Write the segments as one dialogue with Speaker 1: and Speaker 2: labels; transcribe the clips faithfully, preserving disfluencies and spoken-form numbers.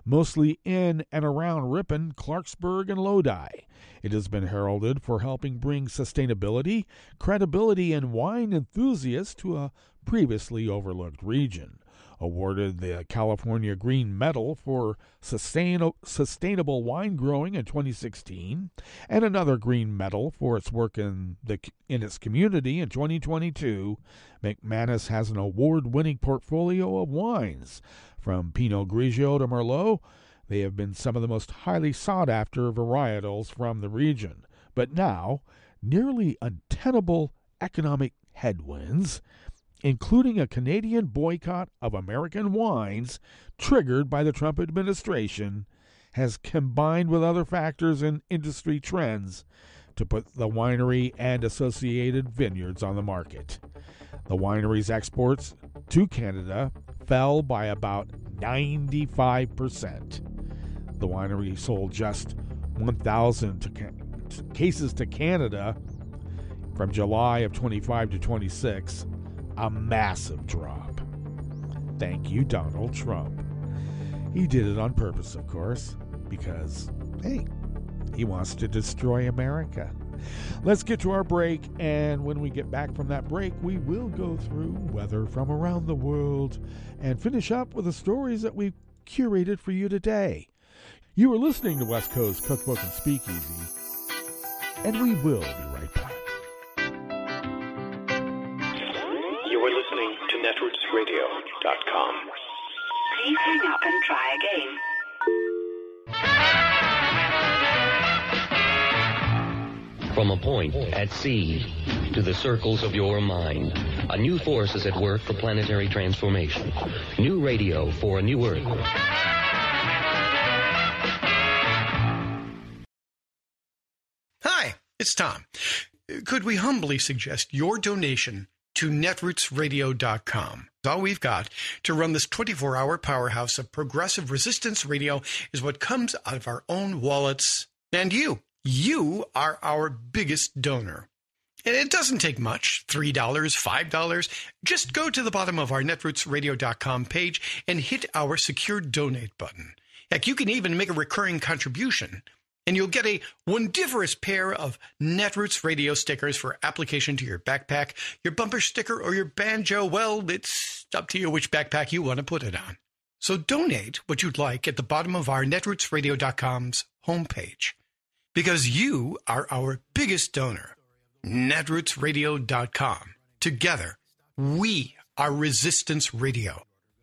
Speaker 1: mostly in and around Ripon, Clarksburg, and Lodi. It has been heralded for helping bring sustainability, credibility, and wine enthusiasts to a previously overlooked region. Awarded the California Green Medal for sustain- sustainable wine growing in twenty sixteen, and another Green Medal for its work in the in its community in twenty twenty-two, McManus has an award-winning portfolio of wines. From Pinot Grigio to Merlot, they have been some of the most highly sought-after varietals from the region. But now, nearly untenable economic headwinds, including a Canadian boycott of American wines triggered by the Trump administration, has combined with other factors and industry trends to put the winery and associated vineyards on the market. The winery's exports to Canada fell by about ninety-five percent. The winery sold just one thousand to ca- cases to Canada from July of twenty-five to twenty-six, a massive drop. Thank you, Donald Trump. He did it on purpose, of course, because, hey, he wants to destroy America. Let's get to our break, and when we get back from that break, we will go through weather from around the world and finish up with the stories that we've curated for you today. You are listening to West Coast Cookbook and Speakeasy, and we will be right back.
Speaker 2: You are listening to netroots radio dot com.
Speaker 3: Please hang up and try again.
Speaker 4: From a point at sea to the circles of your mind, a new force is at work for planetary transformation. New radio for a new Earth.
Speaker 5: Hi, it's Tom. Could we humbly suggest your donation to netroots radio dot com? All we've got to run this twenty-four hour powerhouse of progressive resistance radio is what comes out of our own wallets. And you, you are our biggest donor. And it doesn't take much, three dollars, five dollars. Just go to the bottom of our netroots radio dot com page and hit our secure donate button. Heck, you can even make a recurring contribution, and you'll get a wondiferous pair of Netroots radio stickers for application to your backpack, your bumper sticker, or your banjo. Well, it's up to you which backpack you want to put it on. So donate what you'd like at the bottom of our netroots radio dot com's homepage, because you are our biggest donor. netroots radio dot com. Together, we are Resistance Radio.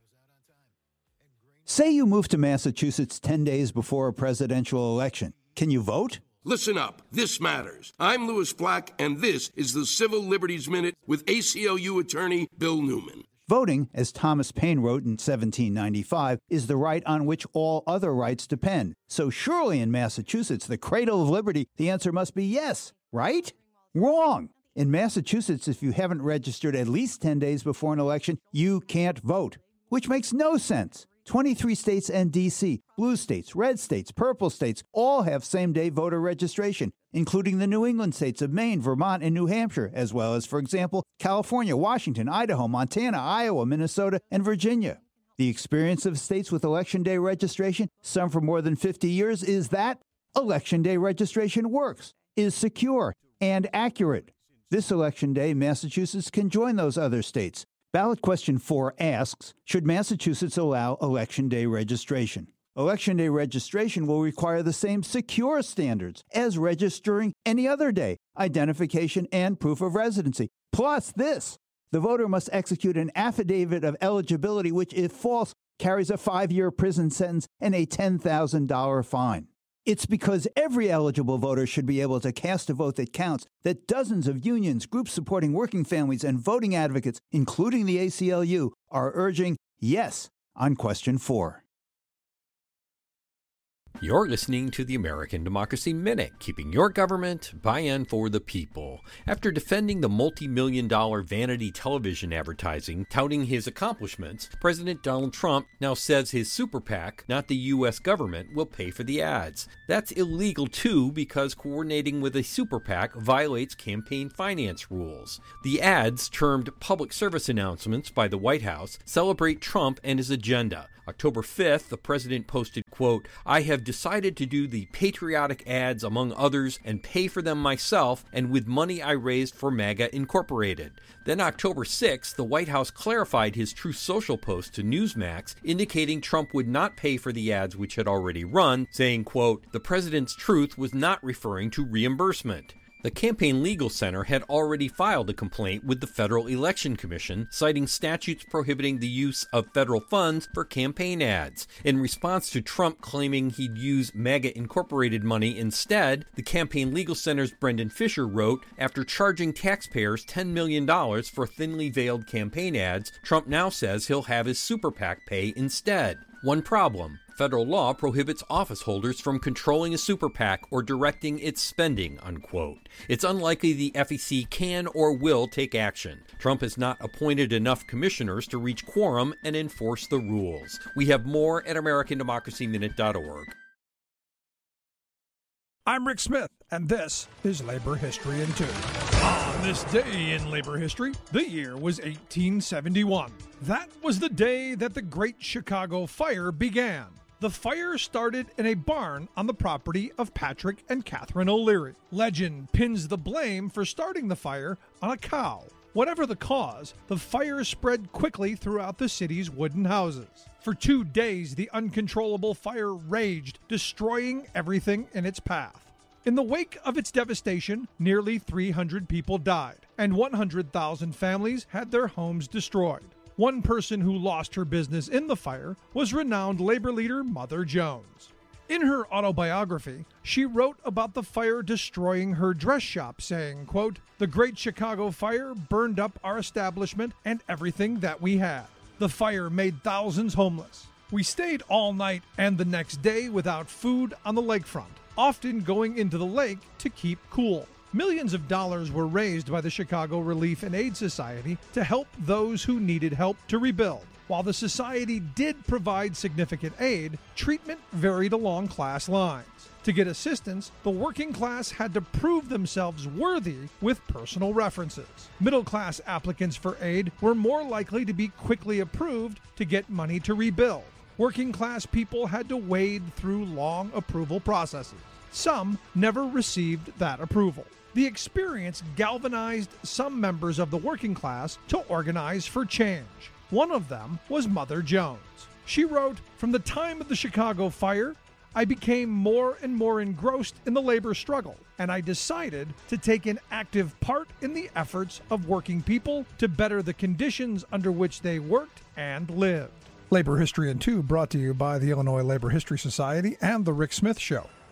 Speaker 6: Say you move to Massachusetts ten days before a presidential election. Can you vote?
Speaker 7: Listen up. This matters. I'm Louis Black, and this is the Civil Liberties Minute with A C L U attorney Bill Newman.
Speaker 6: Voting, as Thomas Paine wrote in seventeen ninety-five, is the right on which all other rights depend. So surely in Massachusetts, the cradle of liberty, the answer must be yes, right? Wrong. In Massachusetts, if you haven't registered at least ten days before an election, you can't vote, which makes no sense. twenty-three states and D C, blue states, red states, purple states, all have same-day voter registration, including the New England states of Maine, Vermont, and New Hampshire, as well as, for example, California, Washington, Idaho, Montana, Iowa, Minnesota, and Virginia. The experience of states with Election Day registration, some for more than fifty years, is that Election Day registration works, is secure, and accurate. This Election Day, Massachusetts can join those other states. Ballot question four asks, should Massachusetts allow Election Day registration? Election Day registration will require the same secure standards as registering any other day, identification and proof of residency. Plus this, the voter must execute an affidavit of eligibility, which, if false, carries a five-year prison sentence and a ten thousand dollars fine. It's because every eligible voter should be able to cast a vote that counts that dozens of unions, groups supporting working families, and voting advocates, including the A C L U, are urging yes on question four.
Speaker 8: You're listening to the American Democracy Minute, keeping your government by and for the people. After defending the multi-million dollar vanity television advertising touting his accomplishments, President Donald Trump now says his super PAC, not the U S government, will pay for the ads. That's illegal too, because coordinating with a super PAC violates campaign finance rules. The ads, termed public service announcements by the White House, celebrate Trump and his agenda. October fifth, the president posted, quote, "I have decided to do the patriotic ads among others and pay for them myself and with money I raised for MAGA Incorporated." Then October sixth, the White House clarified his Truth Social post to Newsmax, indicating Trump would not pay for the ads which had already run, saying, quote, "The president's truth was not referring to reimbursement." The Campaign Legal Center had already filed a complaint with the Federal Election Commission, citing statutes prohibiting the use of federal funds for campaign ads. In response to Trump claiming he'd use MAGA Incorporated money instead, the Campaign Legal Center's Brendan Fisher wrote, "After charging taxpayers ten million dollars for thinly veiled campaign ads, Trump now says he'll have his super PAC pay instead. One problem. Federal law prohibits office holders from controlling a super PAC or directing its spending," unquote. It's unlikely the F E C can or will take action. Trump has not appointed enough commissioners to reach quorum and enforce the rules. We have more at American Democracy Minute dot org.
Speaker 9: I'm Rick Smith, and this is Labor History in Two. On this day in labor history, the year was eighteen seventy-one. That was the day that the Great Chicago Fire began. The fire started in a barn on the property of Patrick and Catherine O'Leary. Legend pins the blame for starting the fire on a cow. Whatever the cause, the fire spread quickly throughout the city's wooden houses. For two days, the uncontrollable fire raged, destroying everything in its path. In the wake of its devastation, nearly three hundred people died, and one hundred thousand families had their homes destroyed. One person who lost her business in the fire was renowned labor leader Mother Jones. In her autobiography, she wrote about the fire destroying her dress shop, saying, quote, "The Great Chicago Fire burned up our establishment and everything that we had. The fire made thousands homeless. We stayed all night and the next day without food on the lakefront, often going into the lake to keep cool. Millions of dollars were raised by the Chicago Relief and Aid Society to help those who needed help to rebuild. While the society did provide significant aid, treatment varied along class lines. To get assistance, the working class had to prove themselves worthy with personal references. Middle-class applicants for aid were more likely to be quickly approved to get money to rebuild. Working-class people had to wade through long approval processes. Some never received that approval. The experience galvanized some members of the working class to organize for change. One of them was Mother Jones. She wrote, "From the time of the Chicago fire, I became more and more engrossed in the labor struggle, and I decided to take an active part in the efforts of working people to better the conditions under which they worked and lived." Labor History in Two brought to you by the Illinois Labor History Society and The Rick Smith Show.